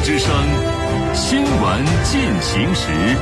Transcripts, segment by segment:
之声新闻进行时。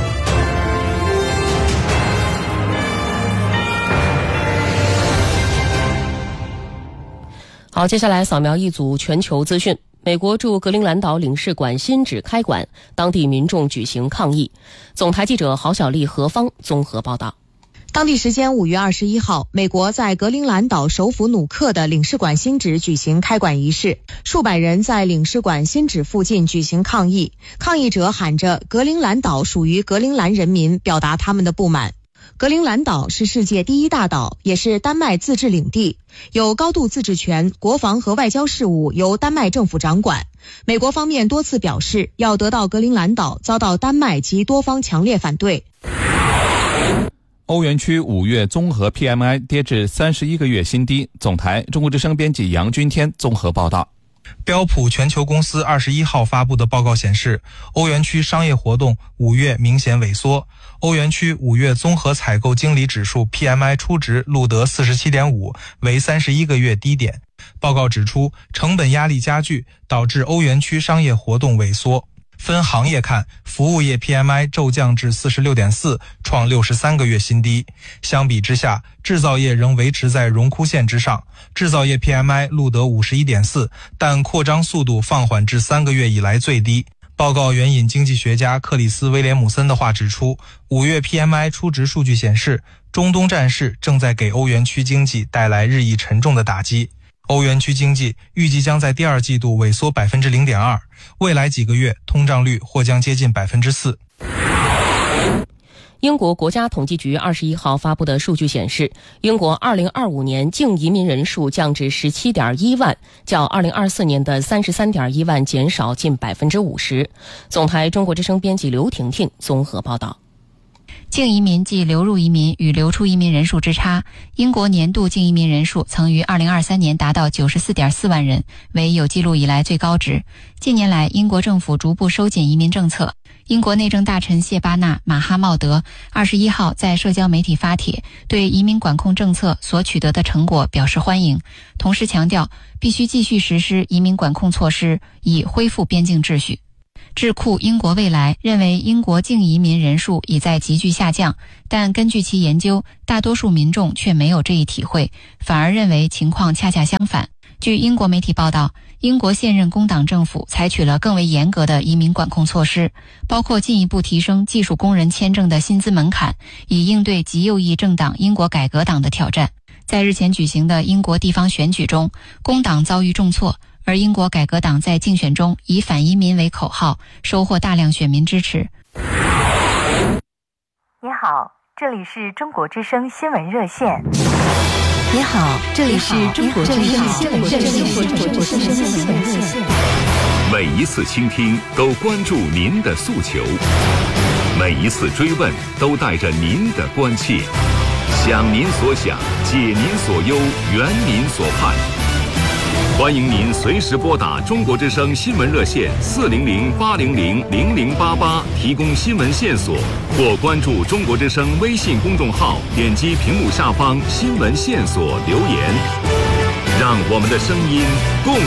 好，接下来扫描一组全球资讯。美国驻格陵兰岛领事馆新址开馆，当地民众举行抗议。总台记者郝小丽、何芳综合报道。 当地时间5月21号，美国在格陵兰岛首府努克的领事馆新址举行开馆仪式，数百人在领事馆新址附近举行抗议，抗议者喊着“格陵兰岛属于格陵兰人民”，表达他们的不满。格陵兰岛是世界第一大岛，也是丹麦自治领地，有高度自治权，国防和外交事务由丹麦政府掌管。美国方面多次表示要得到格陵兰岛，遭到丹麦及多方强烈反对。 欧元区5月综合 PMI 跌至31个月新低。总台中国之声编辑杨军天综合报道。 标普全球公司21号发布的报告显示，欧元区商业活动5月明显萎缩。欧元区5月综合采购经理指数 PMI 初值录得 47.5， 为31个月低点。报告指出，成本压力加剧，导致欧元区商业活动萎缩。分行业看，服务业 PMI 骤降至 46.4， 创63个月新低。相比之下，制造业仍维持在荣枯线之上，制造业 PMI 录得 51.4， 但扩张速度放缓至3个月以来最低。报告援引经济学家克里斯·威廉姆森的话指出，5月 PMI 初值数据显示，中东战事正在给欧元区经济带来日益沉重的打击。欧元区经济预计将在第二季度萎缩 0.2%， 未来几个月通胀率或将接近 4%。 英国国家统计局21号发布的数据显示，英国2025年净移民人数降至 17.1 万，较2024年的 33.1 万减少近 50%。 总台中国之声编辑刘婷婷综合报道。 净移民即流入移民与流出移民人数之差，英国年度净移民人数曾于2023年达到 94.4 万人，为有记录以来最高值。近年来，英国政府逐步收紧移民政策。英国内政大臣谢巴纳·马哈茂德21号在社交媒体发帖，对移民管控政策所取得的成果表示欢迎，同时强调必须继续实施移民管控措施，以恢复边境秩序。智库英国未来认为，英国净移民人数已在急剧下降，但根据其研究，大多数民众却没有这一体会，反而认为情况恰恰相反。据英国媒体报道，英国现任工党政府采取了更为严格的移民管控措施，包括进一步提升技术工人签证的薪资门槛，以应对极右翼政党英国改革党的挑战。在日前举行的英国地方选举中，工党遭遇重挫，而英国改革党在竞选中以反移民为口号，收获大量选民支持。 你好，这里是中国之声新闻热线。 你好，这里是中国之声新闻热线。 每一次倾听都关注您的诉求，每一次追问都带着您的关切，想您所想，解您所忧，圆您所盼。欢迎您随时拨打中国之声新闻热线400-800-0088提供新闻线索，或关注中国之声微信公众号，点击屏幕下方新闻线索留言，让我们的声音共